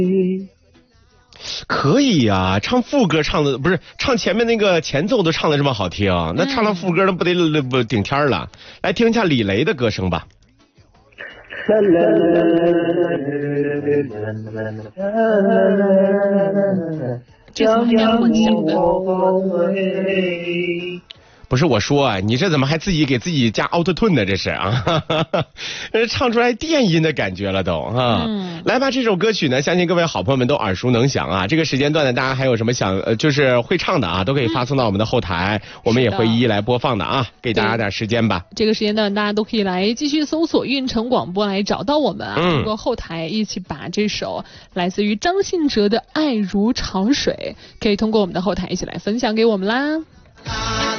可以呀、唱副歌唱的不是唱前面那个前奏都唱的这么好听，那唱了副歌那不得不顶天了。来听一下李雷的歌声吧。 这怎么还有混响的？ 不是我说啊，你这怎么还自己给自己加 Auto-Tune 呢？这是啊，唱出来电音的感觉了都啊。来吧，这首歌曲呢，相信各位好朋友们都耳熟能详啊。这个时间段呢，大家还有什么想就是会唱的啊，都可以发送到我们的后台，我们也会一一来播放的啊。给大家点时间吧。 这个时间段大家都可以来继续搜索运城广播来找到我们啊。通过后台一起把这首来自于张信哲的《爱如潮水》，可以通过我们的后台一起来分享给我们啦。